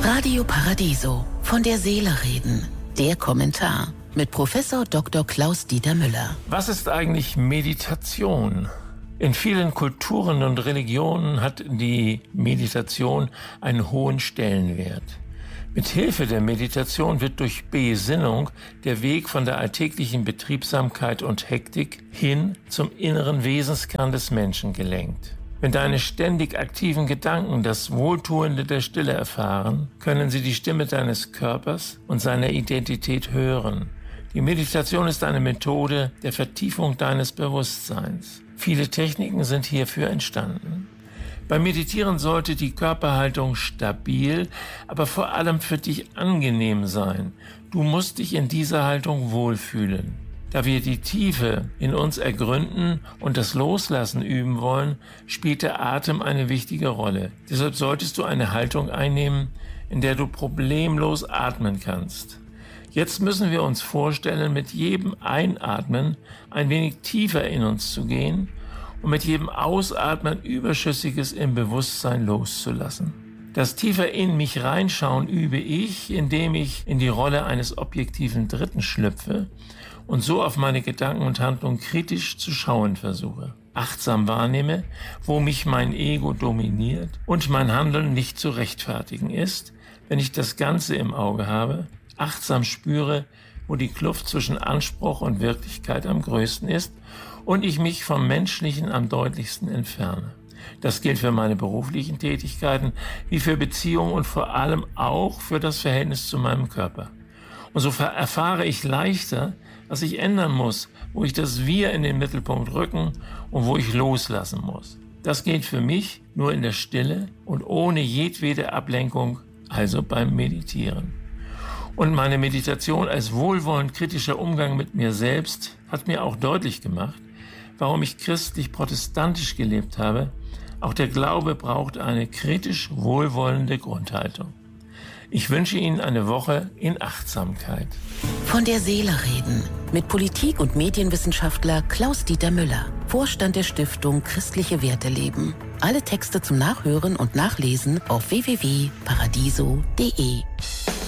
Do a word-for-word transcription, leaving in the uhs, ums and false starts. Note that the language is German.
Radio Paradiso, von der Seele reden. Der Kommentar mit Professor Doktor Klaus-Dieter Müller. Was ist eigentlich Meditation? In vielen Kulturen und Religionen hat die Meditation einen hohen Stellenwert. Mit Hilfe der Meditation wird durch Besinnung der Weg von der alltäglichen Betriebsamkeit und Hektik hin zum inneren Wesenskern des Menschen gelenkt. Wenn deine ständig aktiven Gedanken das Wohltuende der Stille erfahren, können sie die Stimme deines Körpers und seiner Identität hören. Die Meditation ist eine Methode der Vertiefung deines Bewusstseins. Viele Techniken sind hierfür entstanden. Beim Meditieren sollte die Körperhaltung stabil, aber vor allem für dich angenehm sein. Du musst dich in dieser Haltung wohlfühlen. Da wir die Tiefe in uns ergründen und das Loslassen üben wollen, spielt der Atem eine wichtige Rolle. Deshalb solltest du eine Haltung einnehmen, in der du problemlos atmen kannst. Jetzt müssen wir uns vorstellen, mit jedem Einatmen ein wenig tiefer in uns zu gehen und mit jedem Ausatmen Überschüssiges im Bewusstsein loszulassen. Das tiefer in mich reinschauen übe ich, indem ich in die Rolle eines objektiven Dritten schlüpfe und so auf meine Gedanken und Handlungen kritisch zu schauen versuche. Achtsam wahrnehme, wo mich mein Ego dominiert und mein Handeln nicht zu rechtfertigen ist, wenn ich das Ganze im Auge habe, achtsam spüre, wo die Kluft zwischen Anspruch und Wirklichkeit am größten ist und ich mich vom Menschlichen am deutlichsten entferne. Das gilt für meine beruflichen Tätigkeiten wie für Beziehungen und vor allem auch für das Verhältnis zu meinem Körper. Und so erfahre ich leichter, was ich ändern muss, wo ich das Wir in den Mittelpunkt rücken und wo ich loslassen muss. Das geht für mich nur in der Stille und ohne jedwede Ablenkung, also beim Meditieren. Und meine Meditation als wohlwollend kritischer Umgang mit mir selbst hat mir auch deutlich gemacht, warum ich christlich-protestantisch gelebt habe. Auch der Glaube braucht eine kritisch wohlwollende Grundhaltung. Ich wünsche Ihnen eine Woche in Achtsamkeit. Von der Seele reden mit Politik- und Medienwissenschaftler Klaus-Dieter Müller, Vorstand der Stiftung Christliche Werte leben. Alle Texte zum Nachhören und Nachlesen auf w w w punkt paradiso punkt de.